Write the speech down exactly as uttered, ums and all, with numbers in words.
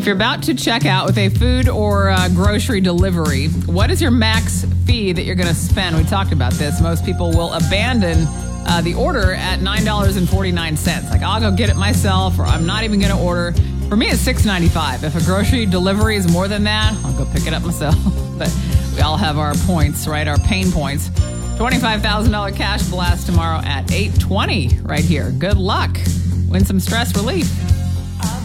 If you're about to check out with a food or uh, grocery delivery, what is your max fee that you're going to spend? We talked about this. Most people will abandon uh, the order at nine dollars and forty-nine cents. Like, I'll go get it myself, or I'm not even going to order. For me, it's six ninety-five. If a grocery delivery is more than that, I'll go pick it up myself. But we all have our points, right? Our pain points. twenty-five thousand dollars cash blast tomorrow at eight twenty right here. Good luck. Win some stress relief.